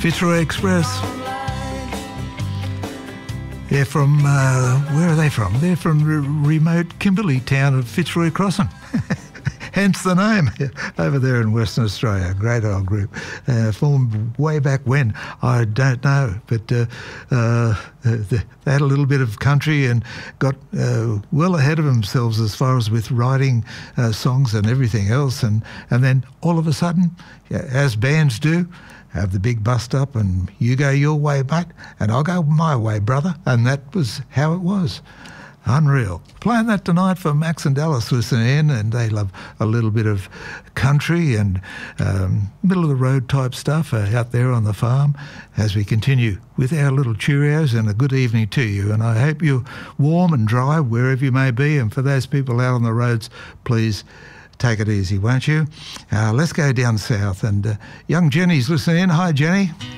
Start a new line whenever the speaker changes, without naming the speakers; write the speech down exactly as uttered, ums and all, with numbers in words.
Fitzroy Express. They're from, uh, where are they from? They're from the remote Kimberley town of Fitzroy Crossing. Hence the name, over there in Western Australia. Great old group. Uh, formed way back when, I don't know. But uh, uh, they had a little bit of country and got uh, well ahead of themselves as far as with writing uh, songs and everything else. And, and then all of a sudden, as bands do, have the big bust up and you go your way, mate, and I'll go my way, brother. And that was how it was. Unreal. Playing that tonight for Max and Dallas listening in, and they love a little bit of country and um, middle-of-the-road type stuff uh, out there on the farm as we continue with our little Cheerios, and a good evening to you. And I hope you're warm and dry wherever you may be, and for those people out on the roads, please take it easy, won't you? Uh, let's go down south, and uh, young Jenny's listening in. Hi, Jenny.